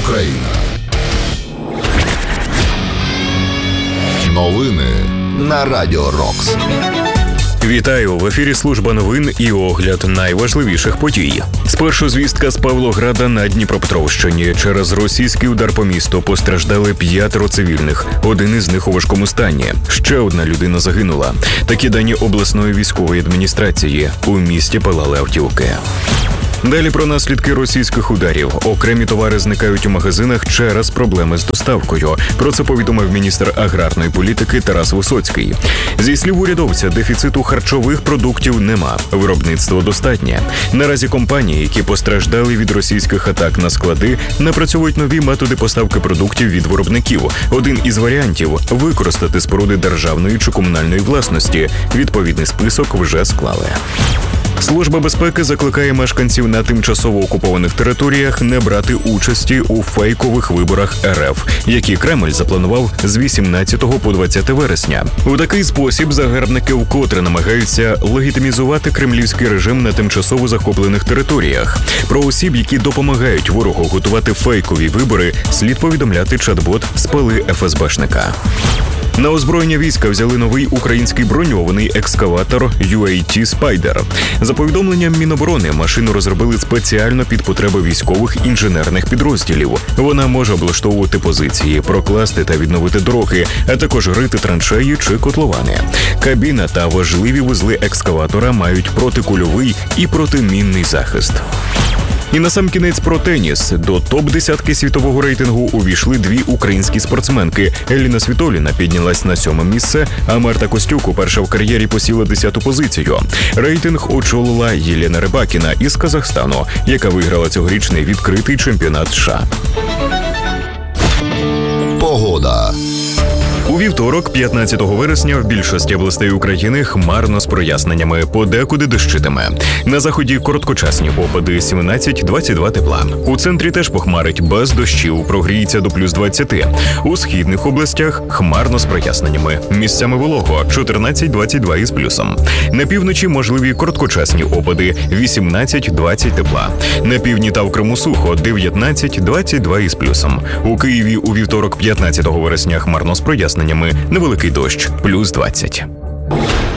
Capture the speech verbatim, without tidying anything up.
Україна. Новини на Радіо Рокс. Вітаю! В ефірі служба новин і огляд найважливіших подій. Спершу звістка з Павлограда на Дніпропетровщині. Через російський удар по місту постраждали п'ятеро цивільних. Один із них у важкому стані. Ще одна людина загинула. Такі дані обласної військової адміністрації. У місті палали автівки. Далі про наслідки російських ударів. Окремі товари зникають у магазинах через проблеми з доставкою. Про це повідомив міністр аграрної політики Тарас Висоцький. Зі слів урядовця, дефіциту харчових продуктів нема. Виробництво достатнє. Наразі компанії, які постраждали від російських атак на склади, напрацьовують нові методи поставки продуктів від виробників. Один із варіантів – використати споруди державної чи комунальної власності. Відповідний список вже склали. Служба безпеки закликає мешканців на тимчасово окупованих територіях не брати участі у фейкових виборах ер еф, які Кремль запланував з вісімнадцятого по двадцяте вересня. У такий спосіб загарбники вкотре намагаються легітимізувати кремлівський режим на тимчасово захоплених територіях. Про осіб, які допомагають ворогу готувати фейкові вибори, слід повідомляти чат-бот «Спали еф ес бешника». На озброєння війська взяли новий український броньований екскаватор ю ей ті Spider. За повідомленням Міноборони, машину розробили спеціально під потреби військових інженерних підрозділів. Вона може облаштовувати позиції, прокласти та відновити дороги, а також рити траншеї чи котловани. Кабіна та важливі вузли екскаватора мають протикульовий і протимінний захист. І насамкінець про теніс. До топ-десятки світового рейтингу увійшли дві українські спортсменки. Еліна Світоліна піднялась на сьоме місце, а Марта Костюк уперше в кар'єрі посіла десяту позицію. Рейтинг очолила Єлена Рибакіна із Казахстану, яка виграла цьогорічний відкритий чемпіонат США. Погода. У вівторок, п'ятнадцятого вересня, в більшості областей України хмарно з проясненнями, подекуди дощитиме. На заході короткочасні опади сімнадцять-двадцять два тепла. У центрі теж похмарить без дощів, прогріється до плюс двадцяти. У східних областях хмарно з проясненнями. Місцями волого чотирнадцять-двадцять два із плюсом. На півночі можливі короткочасні опади вісімнадцять-двадцять тепла. На півдні та в Криму сухо дев'ятнадцять-двадцять два із плюсом. У Києві у вівторок, п'ятнадцятого вересня, хмарно з проясненнями. Невеликий дощ, плюс двадцять.